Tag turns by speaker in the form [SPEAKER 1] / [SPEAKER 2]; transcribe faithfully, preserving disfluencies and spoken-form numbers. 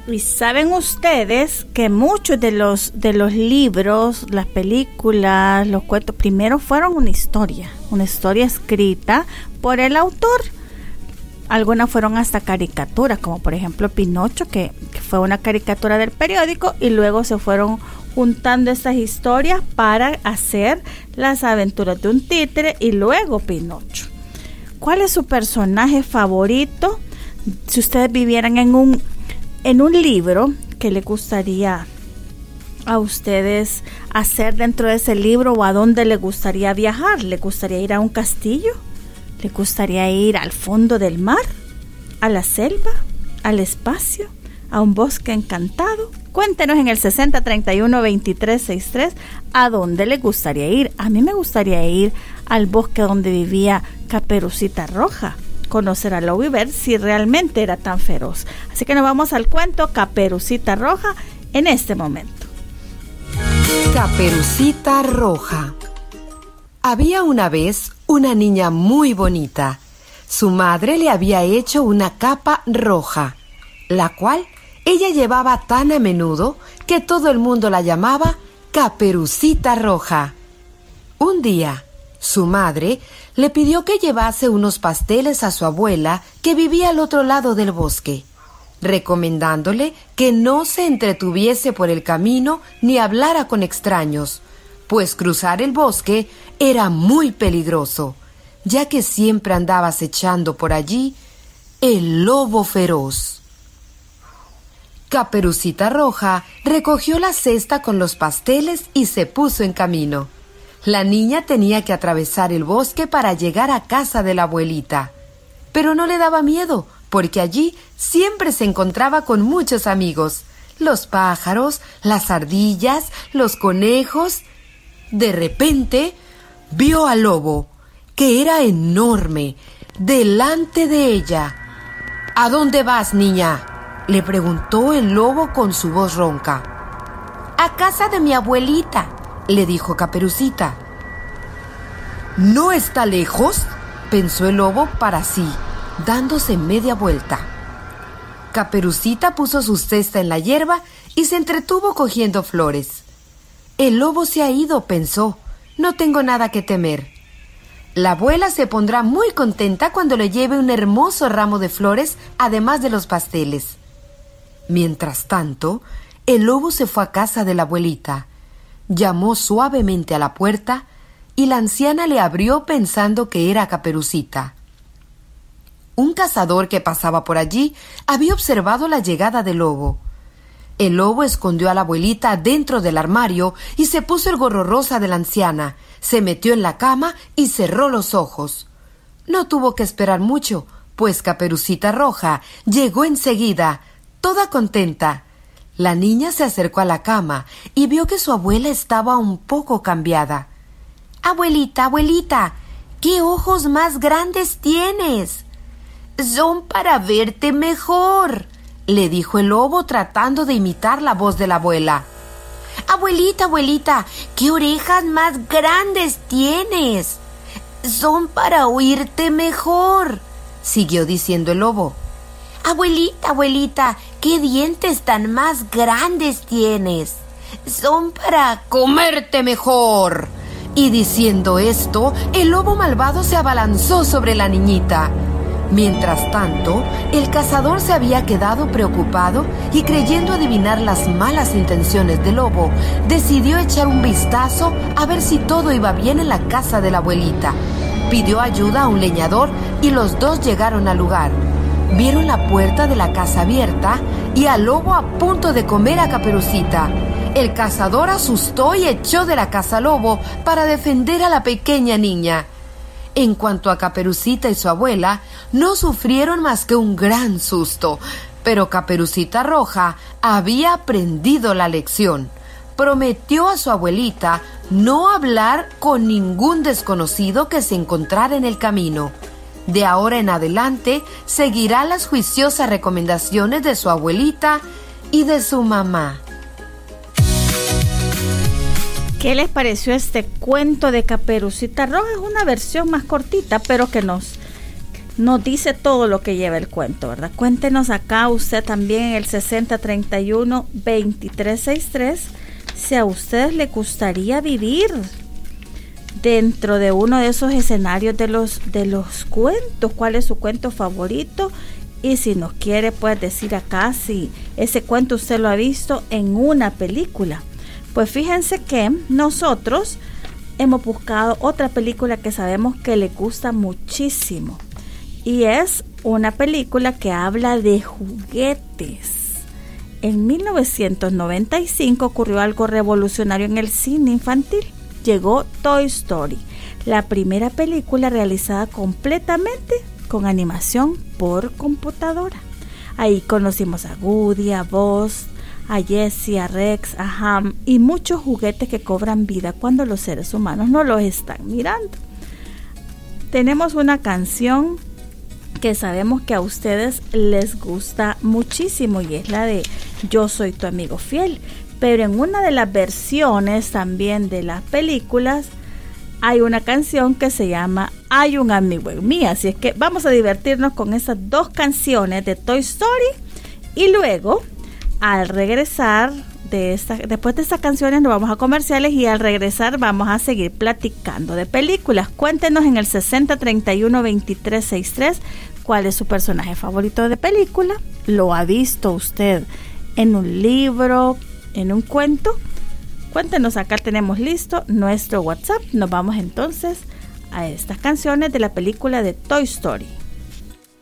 [SPEAKER 1] Y saben ustedes que muchos de los de los libros, las películas, los cuentos, primero fueron una historia, una historia escrita por el autor. Algunas fueron hasta caricaturas, como por ejemplo Pinocho, que, que fue una caricatura del periódico, y luego se fueron juntando estas historias para hacer las aventuras de un títere y luego Pinocho. ¿Cuál es su personaje favorito? Si ustedes vivieran en un en un libro, ¿qué le gustaría a ustedes hacer dentro de ese libro, o a dónde le gustaría viajar? ¿Le gustaría ir a un castillo? ¿Le gustaría ir al fondo del mar? ¿A la selva? ¿Al espacio? ¿A un bosque encantado? Cuéntenos en el sesenta treinta y uno veintitrés sesenta y tres a dónde le gustaría ir. A mí me gustaría ir al bosque donde vivía Caperucita Roja, conocer al lobo y ver si realmente era tan feroz. Así que nos vamos al cuento Caperucita Roja en este momento.
[SPEAKER 2] Caperucita Roja. Había una vez una niña muy bonita. Su madre le había hecho una capa roja, la cual ella llevaba tan a menudo que todo el mundo la llamaba Caperucita Roja. Un día, su madre le pidió que llevase unos pasteles a su abuela, que vivía al otro lado del bosque, recomendándole que no se entretuviese por el camino ni hablara con extraños, pues cruzar el bosque era muy peligroso, ya que siempre andaba acechando por allí el lobo feroz. Caperucita Roja recogió la cesta con los pasteles y se puso en camino. La niña tenía que atravesar el bosque para llegar a casa de la abuelita, pero no le daba miedo, porque allí siempre se encontraba con muchos amigos, los pájaros, las ardillas, los conejos. De repente vio al lobo, que era enorme, delante de ella. ¿A dónde vas, niña?, le preguntó el lobo con su voz ronca. A casa de mi abuelita, le dijo Caperucita. ¿No está lejos?, pensó el lobo para sí, dándose media vuelta. Caperucita puso su cesta en la hierba y se entretuvo cogiendo flores. El lobo se ha ido, pensó. No tengo nada que temer. La abuela se pondrá muy contenta cuando le lleve un hermoso ramo de flores, además de los pasteles. Mientras tanto, el lobo se fue a casa de la abuelita. Llamó suavemente a la puerta y la anciana le abrió pensando que era Caperucita. Un cazador que pasaba por allí había observado la llegada del lobo. El lobo escondió a la abuelita dentro del armario y se puso el gorro rosa de la anciana, se metió en la cama y cerró los ojos. No tuvo que esperar mucho, pues Caperucita Roja llegó enseguida, toda contenta. La niña se acercó a la cama y vio que su abuela estaba un poco cambiada. «Abuelita, abuelita, ¿qué ojos más grandes tienes?» «Son para verte mejor», le dijo el lobo tratando de imitar la voz de la abuela. «Abuelita, abuelita, ¿qué orejas más grandes tienes?» «Son para oírte mejor», siguió diciendo el lobo. «Abuelita, abuelita, ¿qué dientes tan más grandes tienes?» «Son para comerte mejor». Y diciendo esto, el lobo malvado se abalanzó sobre la niñita. Mientras tanto, el cazador se había quedado preocupado y, creyendo adivinar las malas intenciones del lobo, decidió echar un vistazo a ver si todo iba bien en la casa de la abuelita. Pidió ayuda a un leñador y los dos llegaron al lugar. Vieron la puerta de la casa abierta y al lobo a punto de comer a Caperucita. El cazador asustó y echó de la casa al lobo para defender a la pequeña niña. En cuanto a Caperucita y su abuela, no sufrieron más que un gran susto, pero Caperucita Roja había aprendido la lección. Prometió a su abuelita no hablar con ningún desconocido que se encontrara en el camino. De ahora en adelante seguirá las juiciosas recomendaciones de su abuelita y de su mamá.
[SPEAKER 1] ¿Qué les pareció este cuento de Caperucita Roja? Es una versión más cortita, pero que nos, nos dice todo lo que lleva el cuento, ¿verdad? Cuéntenos acá usted también en el sesenta treinta y uno veintitrés sesenta y tres si a ustedes les gustaría vivir dentro de uno de esos escenarios de los, de los cuentos, cuál es su cuento favorito, y si nos quiere pues decir acá si ese cuento usted lo ha visto en una película. Pues fíjense que nosotros hemos buscado otra película que sabemos que le gusta muchísimo, y es una película que habla de juguetes. En mil novecientos noventa y cinco ocurrió algo revolucionario en el cine infantil. Llegó Toy Story, la primera película realizada completamente con animación por computadora. Ahí conocimos a Woody, a Buzz, a Jessie, a Rex, a Ham y muchos juguetes que cobran vida cuando los seres humanos no los están mirando. Tenemos una canción que sabemos que a ustedes les gusta muchísimo y es la de Yo soy tu amigo fiel, pero en una de las versiones también de las películas hay una canción que se llama Hay un amigo en mí, así es que vamos a divertirnos con esas dos canciones de Toy Story y luego al regresar de esta, después de estas canciones nos vamos a comerciales y al regresar vamos a seguir platicando de películas. Cuéntenos en el sesenta treinta y uno veintitrés sesenta y tres cuál es su personaje favorito de película. ¿Lo ha visto usted en un libro, en un cuento? Cuéntenos, acá tenemos listo nuestro WhatsApp. Nos vamos entonces a estas canciones de la película de Toy Story.